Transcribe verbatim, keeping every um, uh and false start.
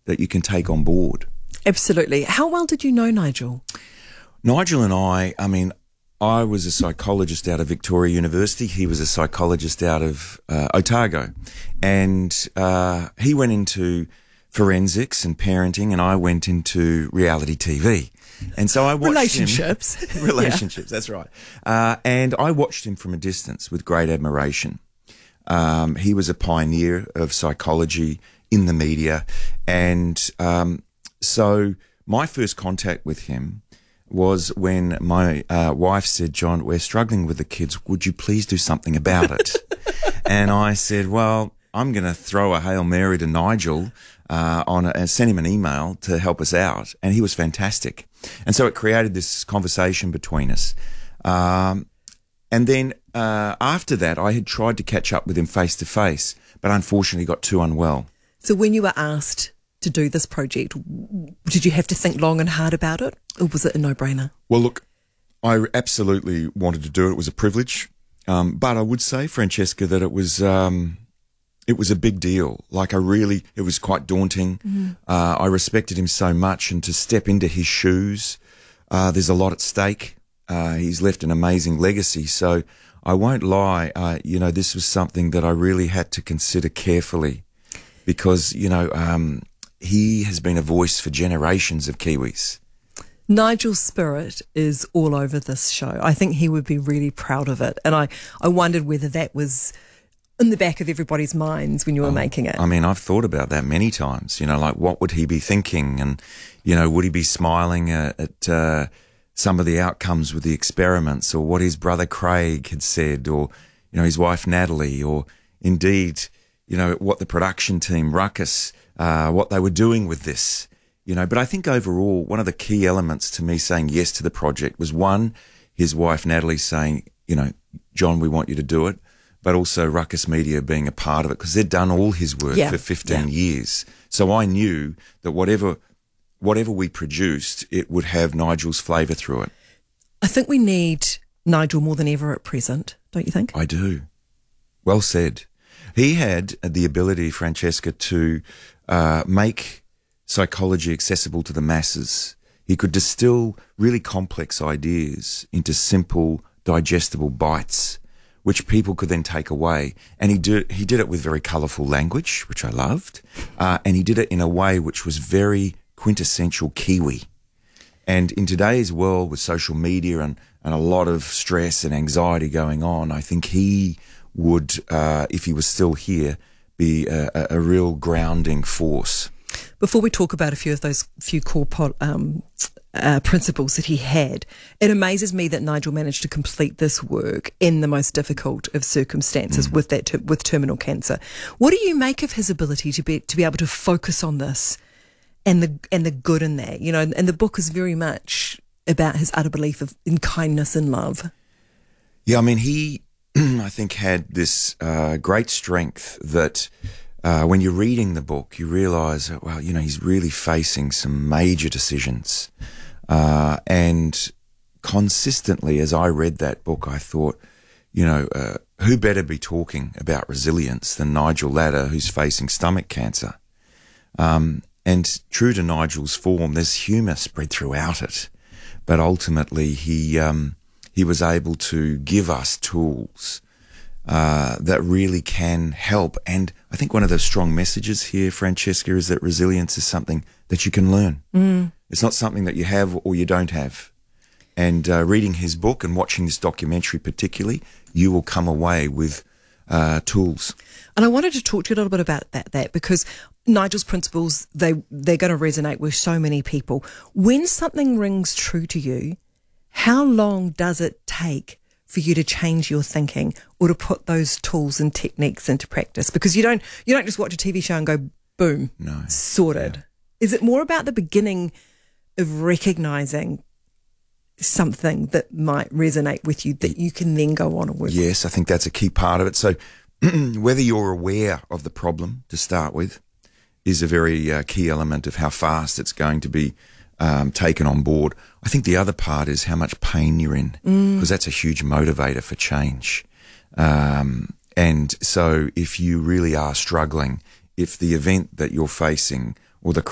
that you can take on board. Absolutely. How well did you know Nigel? Nigel and I, I mean, I was a psychologist out of Victoria University. He was a psychologist out of uh, Otago. And uh, he went into forensics and parenting, and I went into reality T V. And so I watched relationships. him. Relationships, yeah. That's right. Uh, and I watched him from a distance with great admiration. Um, he was a pioneer of psychology in the media. And um, so my first contact with him was when my uh, wife said, John, we're struggling with the kids. Would you please do something about it? And I said, well, I'm going to throw a Hail Mary to Nigel uh, on a, and send him an email to help us out. And he was fantastic. And so it created this conversation between us. Um, and then uh, after that, I had tried to catch up with him face to face, but unfortunately got too unwell. So when you were asked to do this project, did you have to think long and hard about it, or was it a no-brainer? Well, look, I absolutely wanted to do it. It was a privilege. Um, but I would say, Francesca, that it was um, it was a big deal. Like I really, it was quite daunting. Mm-hmm. Uh, I respected him so much, and to step into his shoes, uh, there's a lot at stake. Uh, he's left an amazing legacy. So I won't lie, uh, you know, this was something that I really had to consider carefully because, you know, um, he has been a voice for generations of Kiwis. Nigel's spirit is all over this show. I think he would be really proud of it. And I, I wondered whether that was in the back of everybody's minds when you were oh, making it. I mean, I've thought about that many times, you know, like what would he be thinking? And, you know, would he be smiling at, at uh, some of the outcomes with the experiments, or what his brother Craig had said, or, you know, his wife Natalie, or indeed, you know, what the production team, Ruckus, uh, what they were doing with this. You know, but I think overall, one of the key elements to me saying yes to the project was, one, his wife Natalie saying, you know, John, we want you to do it, but also Ruckus Media being a part of it, because they'd done all his work yeah. for fifteen yeah. years. So I knew that whatever whatever we produced, it would have Nigel's flavour through it. I think we need Nigel more than ever at present, don't you think? I do. Well said. He had the ability, Francesca, to uh, make psychology accessible to the masses. He could distill really complex ideas into simple, digestible bites, which people could then take away. And he did, he did it with very colourful language, which I loved. Uh, and he did it in a way which was very quintessential Kiwi. And in today's world with social media and, and a lot of stress and anxiety going on, I think he would, uh, if he was still here, be a, a, a real grounding force. Before we talk about a few of those few core um, uh, principles that he had, it amazes me that Nigel managed to complete this work in the most difficult of circumstances mm. with that ter- with terminal cancer. What do you make of his ability to be to be able to focus on this and the and the good in that? You know, and, and the book is very much about his utter belief of in kindness and love. Yeah, I mean, he I think had this uh, great strength that. Uh, when you're reading the book, you realise, well, you know, he's really facing some major decisions. Uh, and consistently, as I read that book, I thought, you know, uh, who better be talking about resilience than Nigel Latta, who's facing stomach cancer? Um, and true to Nigel's form, there's humour spread throughout it. But ultimately, he um, he was able to give us tools Uh, that really can help. And I think one of the strong messages here, Francesca, is that resilience is something that you can learn. Mm. It's not something that you have or you don't have. And uh, reading his book and watching this documentary particularly, you will come away with uh, tools. And I wanted to talk to you a little bit about that, that because Nigel's principles, they, they're going to resonate with so many people. When something rings true to you, how long does it take for you to change your thinking or to put those tools and techniques into practice? Because you don't you don't just watch a T V show and go, boom, no, sorted. Yeah. Is it more about the beginning of recognising something that might resonate with you that you can then go on and work Yes, with? I think that's a key part of it. So whether you're aware of the problem to start with is a very uh, key element of how fast it's going to be Um, taken on board. I think the other part is how much pain you're in, because mm. that's a huge motivator for change. Um, and so if you really are struggling, if the event that you're facing or the